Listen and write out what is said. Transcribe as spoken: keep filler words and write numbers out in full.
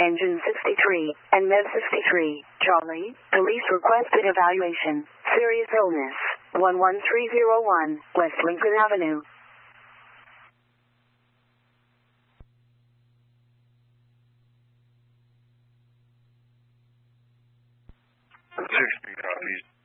Engine sixty-three, and Med sixty-three. Charlie, police requested evaluation. Serious illness. one one three zero one, West Lincoln Avenue. sixty copies.